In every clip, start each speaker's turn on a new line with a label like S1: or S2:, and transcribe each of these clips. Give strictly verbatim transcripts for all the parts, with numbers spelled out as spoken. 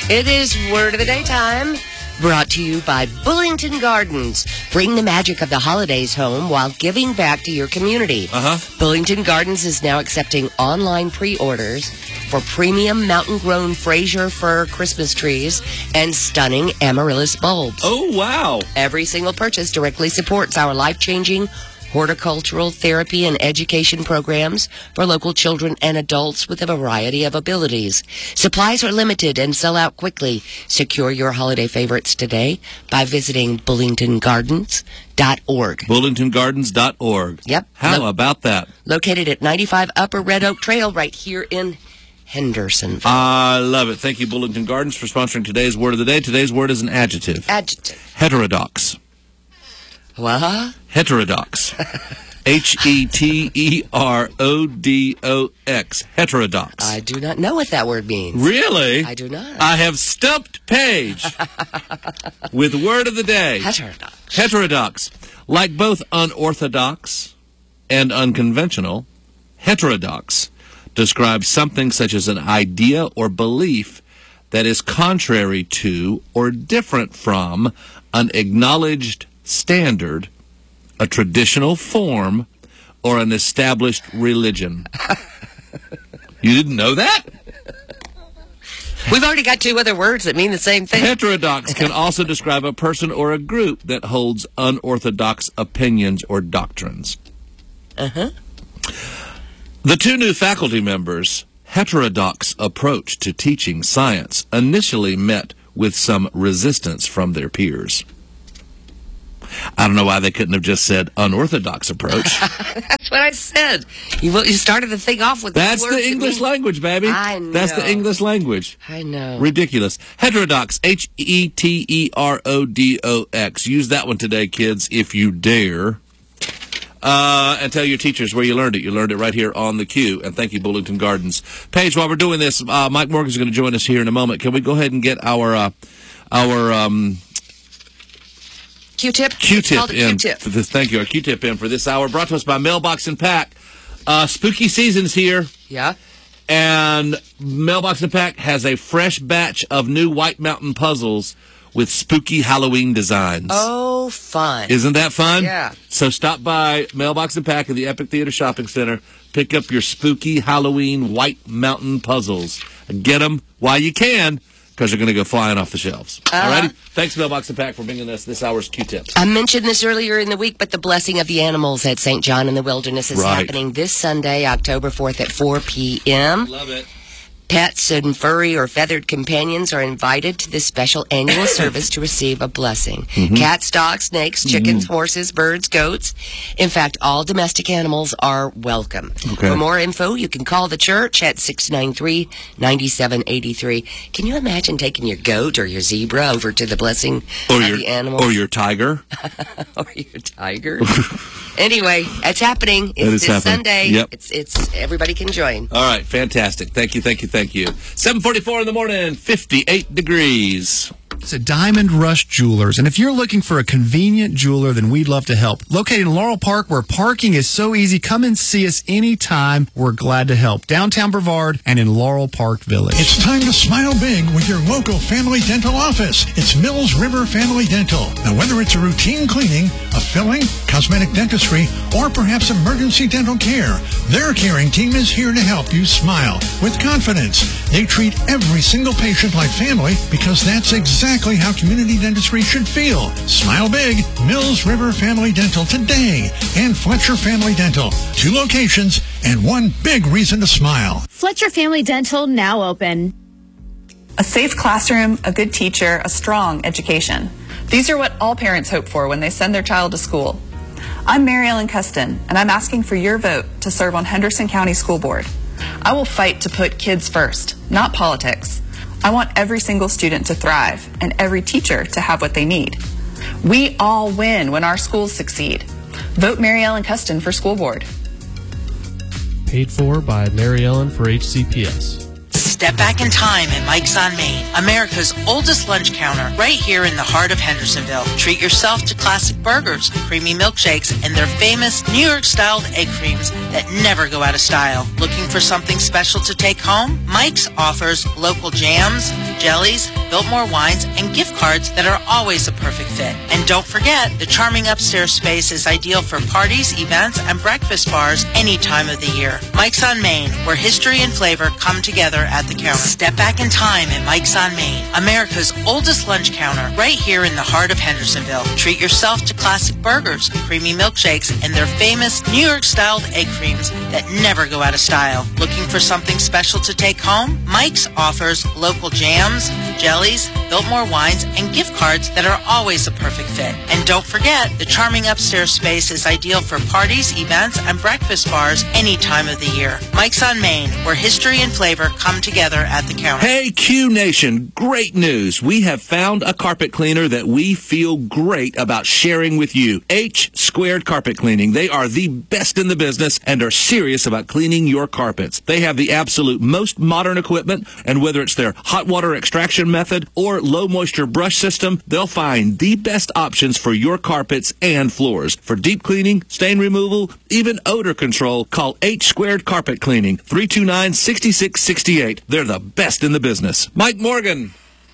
S1: It is Word of the Day time, brought to you by Bullington Gardens. Bring the magic of the holidays home while giving back to your community.
S2: Uh-huh.
S1: Bullington Gardens is now accepting online pre-orders for premium mountain-grown Fraser fir Christmas trees and stunning amaryllis bulbs.
S2: Oh, wow.
S1: Every single purchase directly supports our life-changing horticultural therapy and education programs for local children and adults with a variety of abilities. Supplies are limited and sell out quickly. Secure your holiday favorites today by visiting bullington gardens dot org.
S2: bullington gardens dot org.
S1: Yep.
S2: How
S1: Lo-
S2: about that?
S1: Located at ninety-five Upper Red Oak Trail right here in Hendersonville.
S2: I love it. Thank you, Bullington Gardens, for sponsoring today's Word of the Day. Today's word is an adjective.
S1: Adjective.
S2: Heterodox.
S1: What?
S2: Heterodox. H E T E R O D O X. Heterodox.
S1: I do not know what that word means.
S2: Really?
S1: I do not.
S2: I have stumped Paige with Word of the Day.
S1: Heterodox.
S2: Heterodox. Like both unorthodox and unconventional, heterodox describes something such as an idea or belief that is contrary to or different from an acknowledged standard, a traditional form, or an established religion. You didn't know that?
S1: We've already got two other words that mean the same thing.
S2: Heterodox can also describe a person or a group that holds unorthodox opinions or doctrines.
S1: Uh-huh.
S2: The two new faculty members' heterodox approach to teaching science initially met with some resistance from their peers. I don't know why they couldn't have just said unorthodox approach.
S1: That's what I said. You, you started the thing off with
S2: That's
S1: words
S2: the English
S1: mean...
S2: language, baby.
S1: I know.
S2: That's the English language.
S1: I know.
S2: Ridiculous. Heterodox. H E T E R O D O X. Use that one today, kids, if you dare. Uh, and tell your teachers where you learned it. You learned it right here on the Q. And thank you, Bullington Gardens. Paige, while we're doing this, uh, Mike Morgan's going to join us here in a moment. Can we go ahead and get our uh, our um,
S1: Q-tip?
S2: Q-tip in?
S1: Q-tip.
S2: For this, thank you. Our Q-tip in for this hour. Brought to us by Mailbox and Pack. Uh, spooky season's here.
S1: Yeah.
S2: And Mailbox and Pack has a fresh batch of new White Mountain puzzles with spooky Halloween designs.
S1: Oh, fun.
S2: Isn't that fun?
S1: Yeah.
S2: So stop by Mailbox and Pack at the Epic Theater Shopping Center. Pick up your spooky Halloween White Mountain puzzles. Get them while you can, because they're going to go flying off the shelves.
S1: Uh-huh.
S2: All righty? Thanks, Mailbox and Pack, for bringing us this hour's Q-tips.
S1: I mentioned this earlier in the week, but the Blessing of the Animals at Saint John in the Wilderness is
S2: Right.
S1: happening this Sunday, October fourth at four p.m.
S2: Love it.
S1: Pets and furry or feathered companions are invited to this special annual service to receive a blessing.
S2: Mm-hmm.
S1: Cats, dogs, snakes, chickens,
S2: Mm-hmm.
S1: horses, birds, goats. In fact, all domestic animals are welcome.
S2: Okay.
S1: For more info, you can call the church at six nine three, nine seven eight three. Can you imagine taking your goat or your zebra over to the Blessing
S2: Or
S1: of
S2: your,
S1: the Animals?
S2: or your tiger.
S1: Or your tiger. Anyway, it's happening. It's
S2: That is
S1: this
S2: happening.
S1: Sunday.
S2: Yep.
S1: It's it's everybody can join.
S2: All right, fantastic. Thank you, thank you, thank you. seven forty-four in the morning, fifty-eight degrees.
S3: It's a Diamond Rush Jewelers, and if you're looking for a convenient jeweler, then we'd love to help. Located in Laurel Park, where parking is so easy, come and see us anytime. We're glad to help. Downtown Brevard and in Laurel Park Village.
S4: It's time to smile big with your local family dental office. It's Mills River Family Dental. Now, whether it's a routine cleaning, a filling, cosmetic dentistry, or perhaps emergency dental care, their caring team is here to help you smile with confidence. They treat every single patient like family because that's exactly Exactly how community dentistry should feel. Smile big, Mills River Family Dental today, and Fletcher Family Dental. Two locations and one big reason to smile.
S5: Fletcher Family Dental now open.
S6: A safe classroom, a good teacher, a strong education. These are what all parents hope for when they send their child to school. I'm Mary Ellen Custon, and I'm asking for your vote to serve on Henderson County School Board. I will fight to put kids first, not politics. I want every single student to thrive and every teacher to have what they need. We all win when our schools succeed. Vote Mary Ellen Custon for school board.
S7: Paid for by Mary Ellen for H C P S.
S8: Step back in time at Mike's on Main, America's oldest lunch counter, right here in the heart of Hendersonville. Treat yourself to classic burgers, creamy milkshakes, and their famous New York-styled egg creams that never go out of style. Looking for something special to take home? Mike's offers local jams, jellies, Biltmore wines, and gift cards that are always a perfect fit. And don't forget, the charming upstairs space is ideal for parties, events, and breakfast bars any time of the year. Mike's on Main, where history and flavor come together at the counter. Step back in time at Mike's on Main, America's oldest lunch counter, right here in the heart of Hendersonville. Treat yourself to classic burgers, creamy milkshakes, and their famous New York-styled egg creams that never go out of style. Looking for something special to take home? Mike's offers local jams, jellies, Biltmore wines, and gift cards that are always a perfect fit. And don't forget, the charming upstairs space is ideal for parties, events, and breakfast bars any time of the year. Mike's on Main, where history and flavor come together at the counter.
S2: Hey, Q Nation, great news. We have found a carpet cleaner that we feel great about sharing with you. H Squared Carpet Cleaning. They are the best in the business and are serious about cleaning your carpets. They have the absolute most modern equipment, and whether it's their hot water extraction method or low moisture brush system, they'll find the best options for your carpets and floors. For deep cleaning, stain removal, even odor control, call H Squared Carpet Cleaning, three two nine, six six six eight. They're the best in the business. Mike Morgan,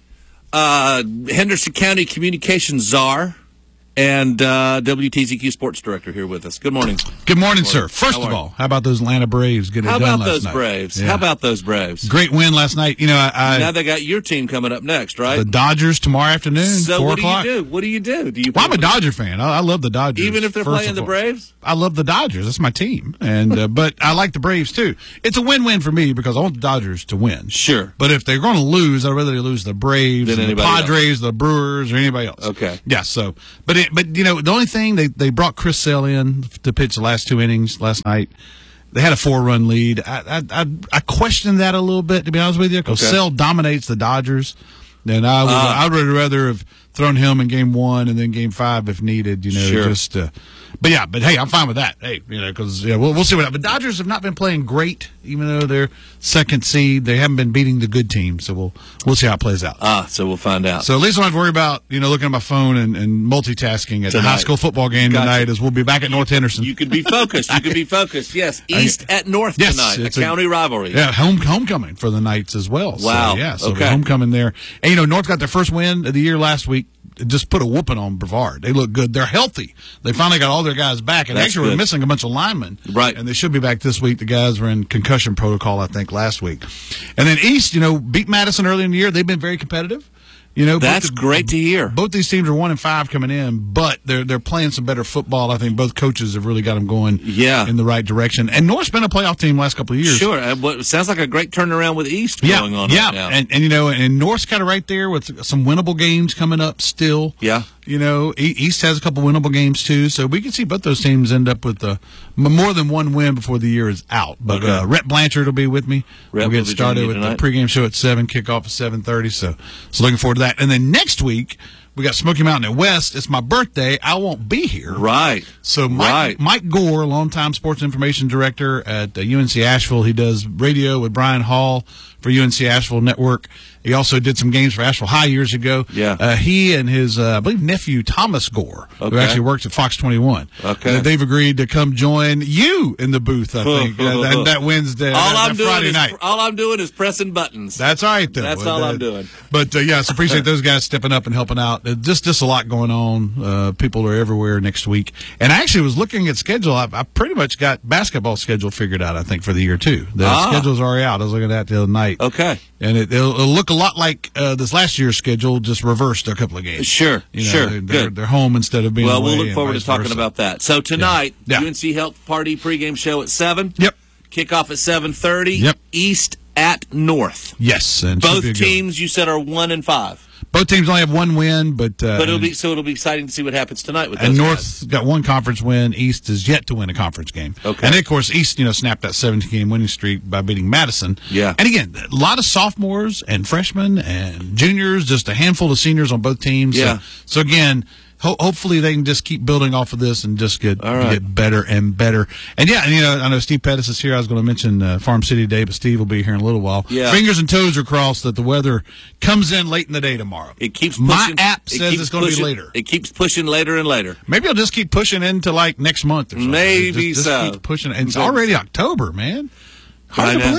S2: uh, Henderson County Communications Czar, and uh, W T Z Q Sports Director here with us. Good morning.
S9: Good morning, sir. First of all, how about those Atlanta Braves getting it
S2: How
S9: done
S2: about
S9: last
S2: those
S9: night?
S2: Braves?
S9: Yeah.
S2: How about those Braves?
S9: Great win last night. You know, I, I
S2: Now they got your team coming up next, right?
S9: the Dodgers tomorrow afternoon,
S2: So
S9: four
S2: what do
S9: o'clock.
S2: you do? What do you do? Do you?
S9: Well, I'm a
S2: play-
S9: Dodger fan. I, I love the Dodgers.
S2: Even if they're
S9: first
S2: playing
S9: and
S2: the
S9: foremost.
S2: Braves?
S9: I love the Dodgers. That's my team, and uh, but I like the Braves too. It's a win-win for me because I want the Dodgers to win.
S2: Sure.
S9: But if they're going to lose, I'd rather they lose the Braves,
S2: Than
S9: and the
S2: anybody else.
S9: Padres, the Brewers, or anybody else.
S2: Okay.
S9: Yeah. So, but it, but you know, the only thing they they brought Chris Sale in to pitch the last two innings last night. They had a four-run lead. I I I, I questioned that a little bit, to be honest with you, because
S2: Okay.
S9: Sale dominates the Dodgers. And I would
S2: Ah.
S9: I would rather have thrown him in game one and then game five if needed. You know,
S2: Sure.
S9: just. Uh, but yeah, but hey, I'm fine with that. Hey, you know, because yeah, we'll we'll see what happens. But Dodgers have not been playing great, even though they're second seed. They haven't been beating the good teams. So we'll we'll see how it plays out.
S2: Ah, so we'll find out.
S9: So at least I don't have to worry about, you know, looking at my phone and, and multitasking at the
S2: Tonight.
S9: high school football game
S2: Gotcha.
S9: tonight as we'll be back at North Henderson.
S2: You can be focused. You can be focused. Yes. East at North
S9: Yes,
S2: tonight. A
S9: it's a-
S2: county rivalry.
S9: Yeah, home homecoming for the Knights as well.
S2: Wow.
S9: So, yeah, so
S2: Okay.
S9: homecoming there. And, you know, North got their first win of the year last week. Just put a whooping on Brevard. They look good. They're healthy. They finally got all their guys back. And
S2: That's
S9: actually, we're
S2: good.
S9: missing a bunch of linemen.
S2: Right.
S9: And they should be back this week. The guys were in concussion protocol, I think, last week. And then East, you know, beat Madison early in the year. They've been very competitive. You know, both
S2: That's
S9: the-
S2: great to hear.
S9: Both these teams are one and five coming in, but they're they're playing some better football. I think both coaches have really got them going
S2: Yeah.
S9: in the right direction. And North's been a playoff team last couple of years.
S2: Sure. Uh, what it sounds like a great turnaround with East
S9: Yeah,
S2: going on
S9: yeah,
S2: right now.
S9: and and you know, and North's kind of right there with some winnable games coming up still.
S2: Yeah.
S9: You know, E- East has a couple winnable games too, so we can see both those teams end up with uh, m- more than one win before the year is out. But
S2: Okay.
S9: uh, Rhett Blanchard will be with me.
S2: Rhett
S9: we'll
S2: will
S9: get
S2: be
S9: started
S2: joining
S9: with
S2: you
S9: the
S2: tonight.
S9: pregame show at seven, kickoff at seven thirty. So, so looking forward to that. And then next week we got Smoky Mountain at West. It's my birthday. I won't be here.
S2: Right.
S9: So Mike,
S2: Right.
S9: Mike Gore, longtime sports information director at uh, U N C Asheville, he does radio with Brian Hall for U N C Asheville Network. He also did some games for Asheville High years ago.
S2: Yeah.
S9: Uh, he and his, uh, I believe, nephew Thomas Gore, who
S2: Okay.
S9: actually works at Fox twenty-one.
S2: Okay.
S9: Uh, they've agreed to come join you in the booth, I think, uh, that, that Wednesday,
S2: all
S9: that,
S2: I'm
S9: that
S2: doing
S9: Friday
S2: is
S9: night.
S2: all I'm doing is pressing buttons.
S9: That's all right, though.
S2: That's
S9: Uh,
S2: all I'm
S9: uh,
S2: doing.
S9: But, uh, yes, appreciate those guys stepping up and helping out. Uh, just just a lot going on. Uh, people are everywhere next week. And I actually was looking at schedule. I, I pretty much got basketball schedule figured out, I think, for the year, too. The
S2: Ah.
S9: schedule's already out. I was looking at that the other night.
S2: Okay.
S9: And it, it'll, it'll look a lot like uh, this last year's schedule, just reversed a couple of games.
S2: Sure,
S9: You know,
S2: sure.
S9: They're,
S2: Good.
S9: they're home instead of being
S2: Well,
S9: away
S2: we'll look
S9: and
S2: forward to
S9: vice
S2: talking
S9: versa.
S2: about that. So tonight,
S9: Yeah.
S2: U N C Health Party pregame show at seven.
S9: Yep.
S2: Kickoff at seven thirty.
S9: Yep.
S2: East at North.
S9: Yes. And it should
S2: Both
S9: be a good one.
S2: teams you said are one and five.
S9: Both teams only have one win, but uh,
S2: But it'll be so it'll be exciting to see what happens tonight with those
S9: and
S2: guys.
S9: North's got one conference win. East is yet to win a conference game.
S2: Okay.
S9: And, of course, East, you know, snapped that seventeen-game winning streak by beating Madison.
S2: Yeah.
S9: And, again, a lot of sophomores and freshmen and juniors, just a handful of seniors on both teams.
S2: Yeah.
S9: So, so again, ho- hopefully they can just keep building off of this and just get,
S2: All right.
S9: get better and better. And, yeah, and, you know, I know Steve Pettis is here. I was going to mention uh, Farm City today, but Steve will be here in a little while.
S2: Yeah.
S9: Fingers and toes are crossed that the weather comes in late in the day tomorrow.
S2: It keeps
S9: My
S2: pushing,
S9: app
S2: it
S9: says
S2: keeps
S9: it's going to be
S2: pushing-
S9: later.
S2: It keeps pushing later and later.
S9: Maybe I'll just keep pushing into like next month or something.
S2: Maybe
S9: just, just
S2: so.
S9: Keep pushing. And it's already October, man. Hard
S2: I
S9: to
S2: know.
S9: believe.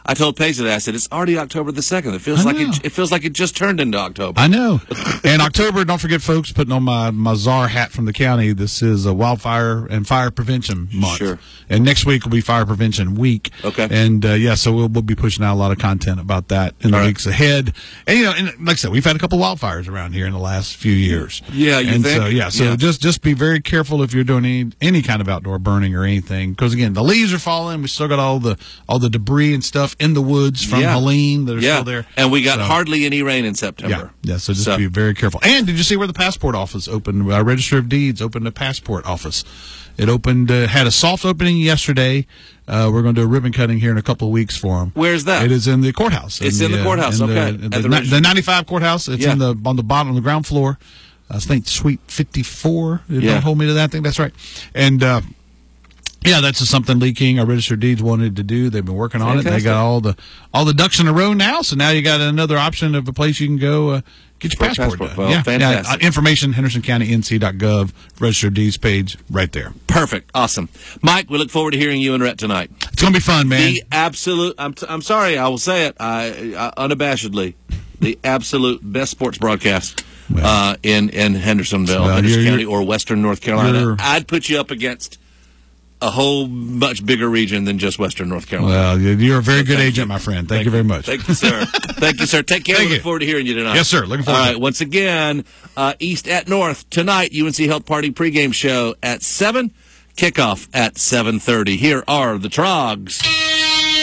S2: I told Paige that I said it's already October the second. It feels
S9: I
S2: like
S9: know.
S2: it, it feels like it just turned into October.
S9: I know. And October, don't forget, folks, putting on my, my czar hat from the county. This is a wildfire and fire prevention month.
S2: Sure.
S9: And next week will be fire prevention week.
S2: Okay.
S9: And, uh, yeah, so we'll, we'll be pushing out a lot of content about that in the
S2: All right.
S9: weeks ahead. And, you know, and like I said, we've had a couple wildfires around here in the last few years.
S2: Yeah, you
S9: and
S2: think?
S9: so, yeah, so
S2: Yeah.
S9: just just be very careful if you're doing any, any kind of outdoor burning or anything. Because, again, the leaves are falling. We still got all the all the debris and stuff in the woods from
S2: Yeah.
S9: Helene that are
S2: Yeah.
S9: still there.
S2: And we got
S9: So-
S2: hardly any rain in September.
S9: Yeah, yeah. So just
S2: So-
S9: be very careful. And did you see where the passport office opened? Our Register of Deeds opened a passport office. It opened, uh, had a soft opening yesterday. Uh, we're going to do a ribbon cutting here in a couple of weeks for them.
S2: Where's that?
S9: It is in the courthouse.
S2: It's in the
S9: uh,
S2: courthouse,
S9: in the-
S2: okay.
S9: in
S2: At
S9: The,
S2: the
S9: ni-
S2: register.
S9: the ninety-five courthouse. It's
S2: Yeah.
S9: in the on the bottom of the ground floor. I think Suite fifty-four.
S2: Yeah.
S9: Don't hold me to that. I think that's right. And uh, yeah, that's just something leaking. Our Register of Deeds wanted to do. They've been working on it. They
S2: Fantastic.
S9: got all the all the ducks in a row now. So now you got another option of a place you can go uh, get your
S2: For a
S9: passport,
S2: passport.
S9: done.
S2: Well,
S9: yeah,
S2: fantastic.
S9: yeah. Uh, information henderson county n c dot gov Register of Deeds page right there.
S2: Perfect. Awesome. Mike, we look forward to hearing you and Rhett tonight.
S9: It's gonna be fun, man.
S2: The absolute, I'm, I'm sorry, I will say it, I, I unabashedly, the absolute best sports broadcast
S9: Well.
S2: uh, in, in Hendersonville,
S9: Well,
S2: Henderson
S9: you're-
S2: County,
S9: you're-
S2: or Western North Carolina.
S9: you're-
S2: I'd put you up against a whole much bigger region than just Western North Carolina.
S9: Well, you- you're a very good
S2: Thank
S9: agent,
S2: you.
S9: my friend. Thank, you very much.
S2: Thank you, sir. Thank you, sir. Take care.
S9: Thank
S2: We look
S9: you.
S2: forward to hearing you tonight.
S9: Yes, sir. Looking forward
S2: All
S9: to
S2: right.
S9: it.
S2: Once again, uh, East at North tonight. U N C Health Party pregame show at seven. Kickoff at seven thirty. Here are the Trogs.